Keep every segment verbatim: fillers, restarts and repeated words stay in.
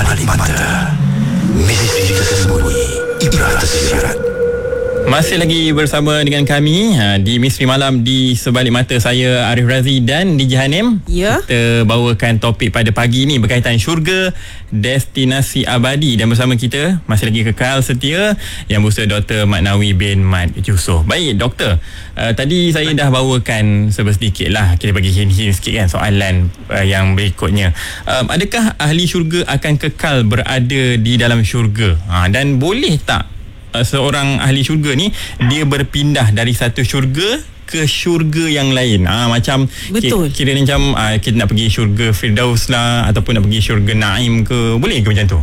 Balik Mata, misteri tersembunyi, ibrah tersyarat. Masih lagi bersama dengan kami ha, di Misteri Malam di Sebalik Mata. Saya Arif Razi dan Diji Hanim. Ya. Kita bawakan topik pada pagi ini berkaitan syurga, destinasi abadi. Dan bersama kita masih lagi kekal setia Yang Berusaha Doktor Mat Nawi bin Mat Yusof. Baik Doktor, uh, tadi saya dah bawakan sebersedikit lah, kita bagi hint-hint sikit kan soalan uh, yang berikutnya. uh, Adakah ahli syurga akan kekal berada di dalam syurga? Ha, dan boleh tak Uh, seorang ahli syurga ni dia berpindah dari satu syurga ke syurga yang lain? Ah, macam Betul. Kira, kira macam uh, kita nak pergi syurga Firdaus lah, ataupun nak pergi syurga Naim ke, boleh ke macam tu?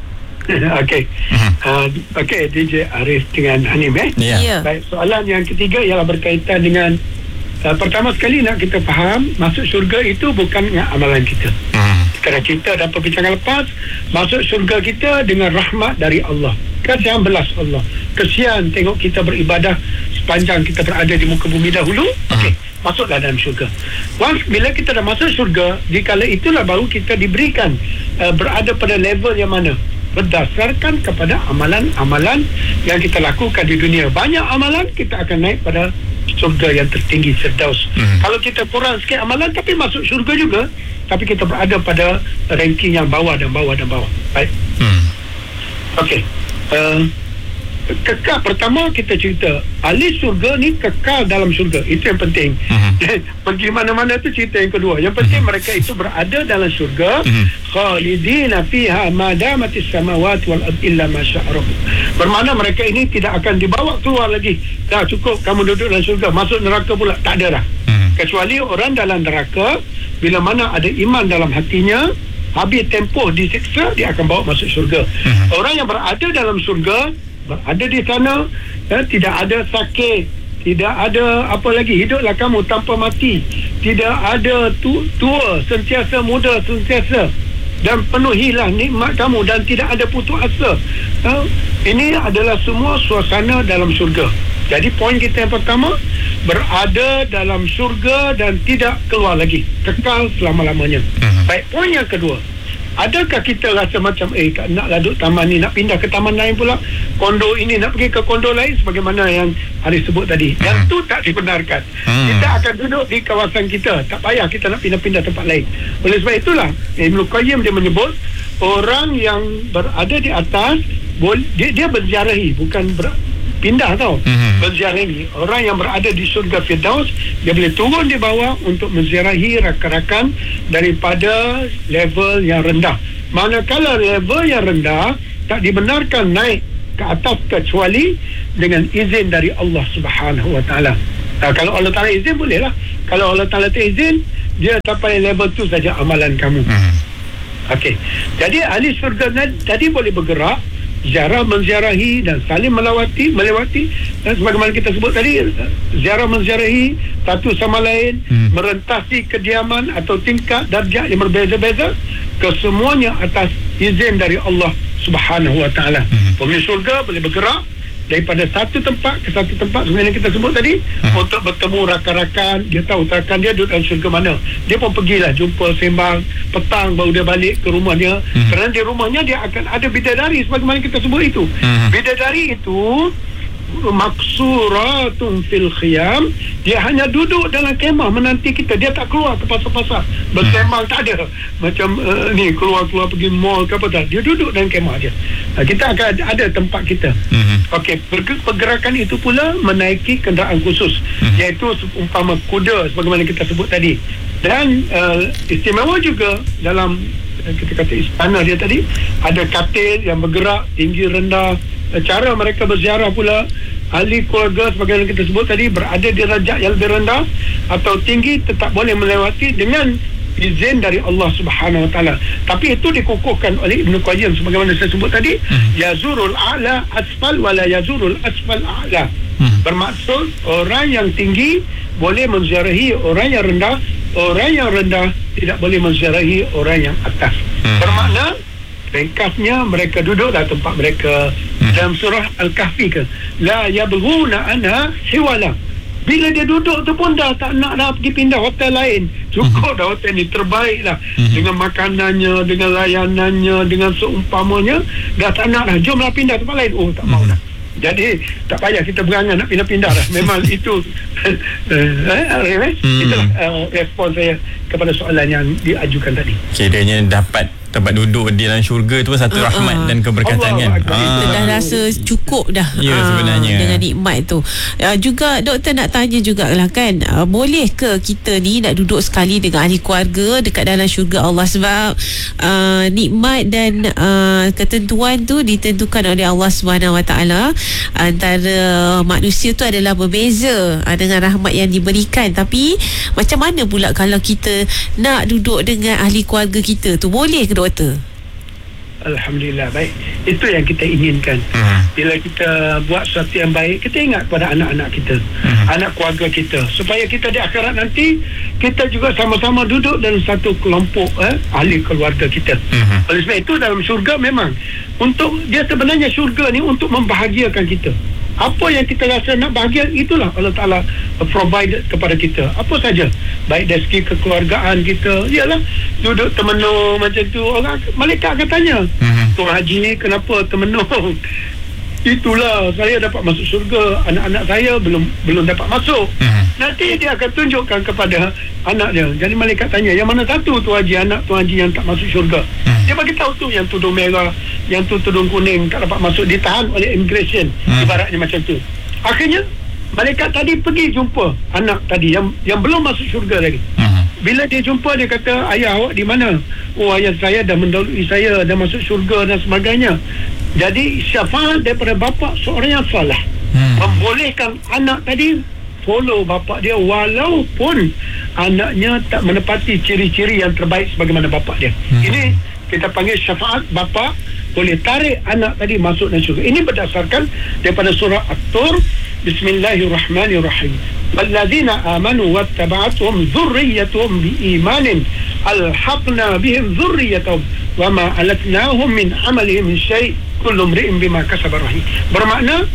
Okey. Uh-huh. Uh, Okey, D J Arif dengan Hanim eh. Ya. Ya. Baik, soalan yang ketiga ialah berkaitan dengan uh, pertama sekali nak kita faham, masuk syurga itu bukan dengan amalan kita. Uh-huh. Kerana kita dalam perbincangan lepas, masuk syurga kita dengan rahmat dari Allah. Kasihan belas Allah. Kesian tengok kita beribadah sepanjang kita berada di muka bumi dahulu. Okey, masuklah dalam syurga. Once bila kita dah masuk syurga, di kala itulah baru kita diberikan uh, berada pada level yang mana? Berdasarkan kepada amalan-amalan yang kita lakukan di dunia. Banyak amalan, kita akan naik pada syurga yang tertinggi, Firdaus. Hmm. Kalau kita kurang sikit amalan tapi masuk syurga juga, tapi kita berada pada ranking yang bawah dan bawah dan bawah. Baik. Hmm. Okey. Uh, kekal, pertama kita cerita ahli syurga ni kekal dalam syurga, itu yang penting. Uh-huh. Pergi mana-mana tu cerita yang kedua. Yang penting uh-huh. mereka itu berada dalam syurga, uh-huh. khalidina fiha ma damatis samawati wal ardi illa ma syaa rabbuk. Bermakna mereka ini tidak akan dibawa keluar lagi. Dah cukup kamu duduk dalam syurga, masuk neraka pula tak ada dah. Uh-huh. Kecuali orang dalam neraka, bila mana ada iman dalam hatinya, habis tempoh disiksa, dia akan bawa masuk syurga. Uh-huh. Orang yang berada dalam syurga, berada di sana, eh, tidak ada sakit, tidak ada apa lagi, hiduplah kamu tanpa mati, tidak ada tu, tua, sentiasa muda, sentiasa, dan penuhilah nikmat kamu dan tidak ada putus asa. Eh, ini adalah semua suasana dalam syurga. Jadi poin kita yang pertama, berada dalam syurga dan tidak keluar lagi, kekal selama-lamanya. Uh-huh. Baik, poin yang kedua, adakah kita rasa macam eh naklah duduk taman ni, nak pindah ke taman lain pula, kondo ini nak pergi ke kondo lain, sebagaimana yang Haris sebut tadi. Uh-huh. Yang tu tak dibenarkan. Uh-huh. Kita akan duduk di kawasan kita, tak payah kita nak pindah-pindah tempat lain. Oleh sebab itulah Ibnu Qayyim dia menyebut orang yang berada di atas boleh, dia, dia berziarahi, bukan ber, pindah tau. Mm-hmm. Menziarahi orang yang berada di syurga Firdaus, dia boleh turun di bawah untuk menziarahi rakan-rakan daripada level yang rendah. Manakala level yang rendah tak dibenarkan naik ke atas kecuali dengan izin dari Allah Subhanahu Wa Taala. Nah, kalau Allah Taala izin bolehlah. Kalau Allah Taala tak izin, dia sampai level tu saja amalan kamu. Mm-hmm. Okey. Jadi ahli syurga tadi boleh bergerak, ziarah menziarahi dan saling melawati melewati, dan sebagaimana kita sebut tadi, ziarah menziarahi satu sama lain, hmm. merentasi kediaman atau tingkat darjat yang berbeza-beza, kesemuanya atas izin dari Allah Subhanahu Wa Taala. Hmm. Penghuni syurga boleh bergerak daripada satu tempat ke satu tempat, sebenarnya kita sebut tadi, hmm. untuk bertemu rakan-rakan. Dia tahu rakan dia duduk dalam syurga mana, dia pun pergilah jumpa, sembang, petang baru dia balik ke rumahnya. Hmm. Kerana di rumahnya dia akan ada bidadari, sebagaimana kita sebut itu. Hmm. Bidadari itu maksuratun fil khiyam, dia hanya duduk dalam kemah menanti kita, dia tak keluar ke pasar-pasar bersembang, hmm. tak ada macam uh, ni keluar-keluar pergi mall ke apa, tak, dia duduk dalam kemah dia. uh, kita akan ada tempat kita. hmm. Okey, pergerakan itu pula menaiki kenderaan khusus, hmm. iaitu umpama kuda sebagaimana kita sebut tadi. Dan uh, istimewa juga dalam kita kata istana dia tadi, ada katil yang bergerak tinggi rendah. Cara mereka berziarah pula, ahli keluarga sebagaimana kita sebut tadi, berada di derajat yang lebih rendah atau tinggi, tetap boleh melewati dengan izin dari Allah Subhanahu Wa Taala. Tapi itu dikukuhkan oleh Ibnu Qayyim sebagaimana saya sebut tadi, hmm. yazurul a'la asfal wala yazurul asfal a'la. hmm. Bermaksud orang yang tinggi boleh menziarahi orang yang rendah, orang yang rendah tidak boleh menziarahi orang yang atas. hmm. Bermakna ringkasnya, mereka duduk dalam tempat mereka. hmm. Dalam surah Al-Kahfi ke, la yabghuna anha hiwala, bila dia duduk tu pun dah tak nak dah pergi pindah hotel lain, Cukup dah hotel ni, terbaik lah. Mm-hmm. Dengan makanannya, dengan layanannya, dengan seumpamanya. Dah tak nak dah, jomlah pindah tempat lain. Oh, tak mm-hmm. mau dah. Jadi tak payah kita berangan nak pindah-pindah dah. Memang itu eh, eh, itulah uh, respon saya kepada soalan yang diajukan tadi. Kiranya dapat tempat duduk di dalam syurga tu satu uh, rahmat uh. dan keberkatan kan. Kita uh. dah rasa cukup dah ya, uh, sebenarnya dengan nikmat tu. Uh, juga doktor nak tanya jugalah kan, uh, boleh ke kita ni nak duduk sekali dengan ahli keluarga dekat dalam syurga Allah, sebab uh, nikmat dan uh, ketentuan tu ditentukan oleh Allah Subhanahu Wa Taala. Antara manusia tu adalah berbeza uh, dengan rahmat yang diberikan. Tapi macam mana pula kalau kita nak duduk dengan ahli keluarga kita tu, boleh ke doktor? Alhamdulillah, baik. Itu yang kita inginkan. Uh-huh. Bila kita buat sesuatu yang baik, kita ingat pada anak-anak kita, uh-huh. anak keluarga kita, supaya kita di akhirat nanti kita juga sama-sama duduk dalam satu kelompok eh, ahli keluarga kita. Uh-huh. Oleh sebab itu dalam syurga memang untuk dia sebenarnya syurga ni untuk membahagiakan kita. Apa yang kita rasa nak bahagia, itulah Allah Ta'ala provide kepada kita. Apa saja, baik dari segi kekeluargaan kita, ialah duduk termenung macam tu. Orang malaikat akan tanya, uh-huh. Tuan Haji, kenapa termenung? Itulah, saya dapat masuk syurga, anak-anak saya belum belum dapat masuk. Uh-huh. Nanti dia akan tunjukkan kepada anak dia. Jadi malaikat tanya, yang mana satu Tuan Haji, anak Tuan Haji yang tak masuk syurga? Uh-huh. Dia bagi tahu tu, yang tudung merah, yang tu tudung kuning tak dapat masuk, ditahan oleh immigration. Uh-huh. Ibaratnya macam tu. Akhirnya malaikat tadi pergi jumpa anak tadi yang yang belum masuk syurga lagi. Uh-huh. Bila dia jumpa, dia kata, ayah awak di mana? Oh, ayah saya dah mendahului saya, dah masuk syurga dan sebagainya. Jadi syafaat daripada bapa seorang yang salah hmm. membolehkan anak tadi follow bapa dia walaupun anaknya tak menepati ciri-ciri yang terbaik sebagaimana bapa dia. Hmm. Ini kita panggil syafaat bapa boleh tarik anak tadi masuk dalam syurga. Ini berdasarkan daripada surah At-Tur. Bismillahirrahmanirrahim. Walladzina amanu wattaba'atuhum dzurriyyatuhum biimanin alhaqna bihim dzurriyyatahum wama alatnahum min amalihim min syai' kullu imri'in bima kasaba rahim. Bermakna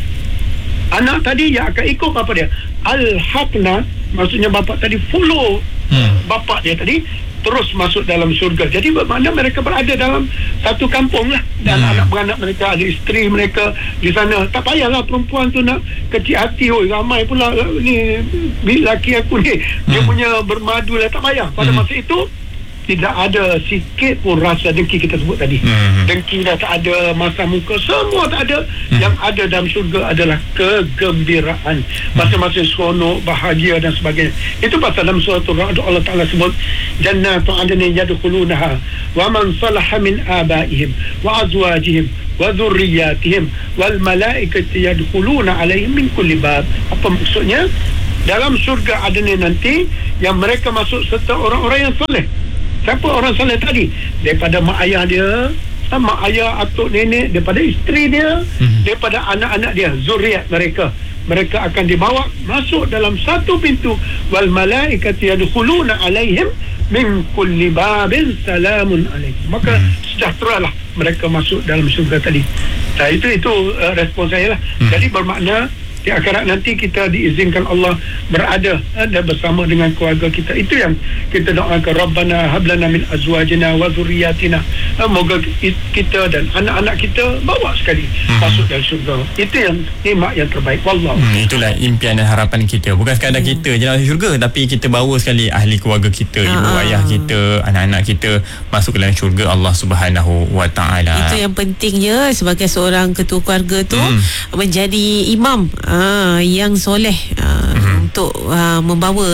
anak tadi yang akan ikut bapa dia, alhaqna maksudnya bapa tadi follow hmm. bapa dia tadi terus masuk dalam syurga. Jadi bermakna mereka berada dalam satu kampung lah, dan hmm. anak beranak mereka, ada isteri mereka di sana. Tak payahlah perempuan tu nak kecil hati, oh ramai pula ni lelaki aku ni hmm. dia punya bermadu lah. Tak payah. Pada hmm. masa itu tidak ada sikit pun rasa dengki kita sebut tadi. Hmm. Dengki dah tak ada, masa muka semua tak ada. Hmm. Yang ada dalam syurga adalah kegembiraan, masing-masing seronok, bahagia dan sebagainya. Itu pasal dalam surah Ar-Ra'd Allah Ta'ala sebut jannatu 'adnin yadkhulunaha wa man salaha min abaihim wa azwajihim wa dhurriyyatihim wal malaikatu yadkhuluna 'alaihim min kulli bab. Apa maksudnya? Dalam syurga Adnin nanti yang mereka masuk serta orang-orang yang soleh. Siapa orang soleh tadi? Daripada mak ayah dia, mak ayah, atuk nenek, daripada isteri dia, hmm. daripada anak-anak dia, zuriat mereka. Mereka akan dibawa masuk dalam satu pintu. Wal malaikatu yadkhuluna alaihim min kulli babin salamun alaihim. Maka hmm. sejahteralah mereka masuk dalam syurga tadi. Nah, itu itu uh, respon saya lah. Hmm. Jadi bermakna di akhirat nanti kita diizinkan Allah berada dan bersama dengan keluarga kita. Itu yang kita doakan, Rabbana hablana min azwajina wa dhurriyyatina. Moga kita dan anak-anak kita bawa sekali hmm. masuk dalam syurga. Itu yang nikmat yang terbaik. Wallahu. Hmm, itulah impian dan harapan kita. Bukan sekadar hmm. kita je dalam syurga, tapi kita bawa sekali ahli keluarga kita, ibu ah. ayah kita, anak-anak kita masuk ke dalam syurga Allah Subhanahu Wa Taala. Itu yang pentingnya sebagai seorang ketua keluarga tu hmm. menjadi imam Ah, yang soleh ah, mm-hmm. untuk ah, membawa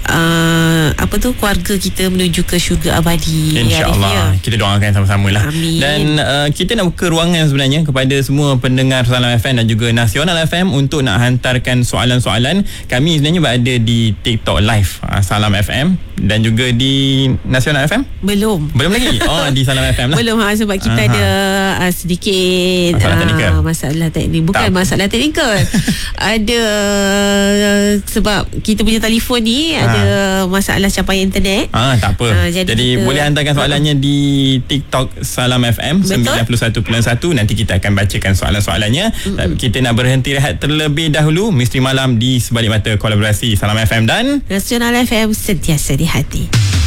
ah, apa tu keluarga kita menuju ke syurga abadi. InsyaAllah ya. Kita doakan sama-sama lah. Amin. Dan uh, kita nak buka ruangan sebenarnya kepada semua pendengar Salam F M dan juga Nasional F M untuk nak hantarkan soalan-soalan. Kami sebenarnya berada di TikTok Live uh, Salam F M dan juga di Nasional F M. Belum. Belum lagi. Oh, di Salam F M lah. Belum ha, sebab kita Aha. ada uh, sedikit masalah teknikal. Uh, masalah teknik. Bukan tak. masalah teknikal. Ada uh, sebab kita punya telefon ni ha. ada masalah capaian internet. Ah, tak apa. Uh, jadi jadi kita, boleh hantarkan soalannya uh, di TikTok Salam F M sembilan puluh satu perpuluhan satu. Nanti kita akan bacakan soalan-soalannya. Mm-hmm. Kita nak berhenti rehat terlebih dahulu. Misteri Malam di sebalik mata kolaborasi Salam F M dan Nasional F M, sentiasa di hati.